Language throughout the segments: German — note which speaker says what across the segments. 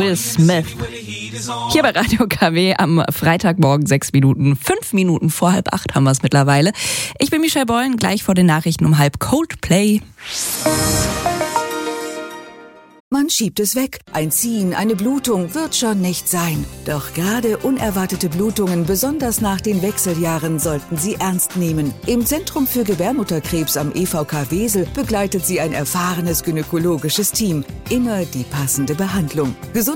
Speaker 1: Will Smith. Hier bei Radio KW am Freitagmorgen 6 Minuten. 5 Minuten vor 7:30 haben wir es mittlerweile. Ich bin Michelle Bollen, gleich vor den Nachrichten um 7:30 Coldplay.
Speaker 2: Man schiebt es weg. Ein Ziehen, eine Blutung wird schon nicht sein. Doch gerade unerwartete Blutungen, besonders nach den Wechseljahren, sollten Sie ernst nehmen. Im Zentrum für Gebärmutterkrebs am EVK Wesel begleitet Sie ein erfahrenes gynäkologisches Team. Immer die passende Behandlung.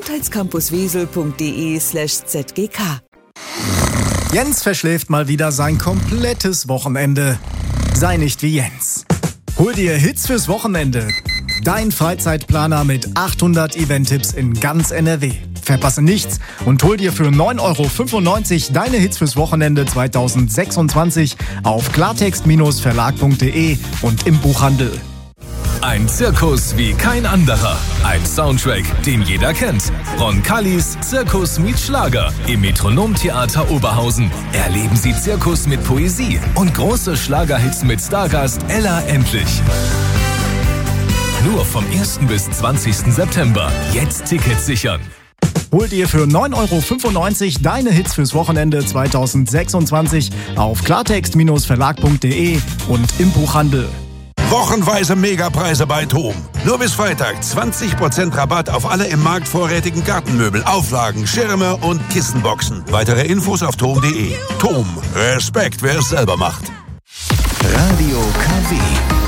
Speaker 2: gesundheitscampuswesel.de/zgk.
Speaker 3: Jens verschläft mal wieder sein komplettes Wochenende. Sei nicht wie Jens. Hol dir Hits fürs Wochenende. Dein Freizeitplaner mit 800 Event-Tipps in ganz NRW. Verpasse nichts und hol dir für 9,95 € deine Hits fürs Wochenende 2026 auf klartext-verlag.de und im Buchhandel.
Speaker 4: Ein Zirkus wie kein anderer. Ein Soundtrack, den jeder kennt. Roncalis Zirkus meets Schlager im Metronomtheater Oberhausen. Erleben Sie Zirkus mit Poesie und große Schlagerhits mit Stargast Ella Endlich. Nur vom 1. bis 20. September. Jetzt Tickets sichern.
Speaker 3: Hol dir für 9,95 € deine Hits fürs Wochenende 2026 auf klartext-verlag.de und im Buchhandel.
Speaker 5: Wochenweise Megapreise bei TOM. Nur bis Freitag 20% Rabatt auf alle im Markt vorrätigen Gartenmöbel, Auflagen, Schirme und Kissenboxen. Weitere Infos auf tom.de. TOM. Respekt, wer es selber macht.
Speaker 6: Radio KW.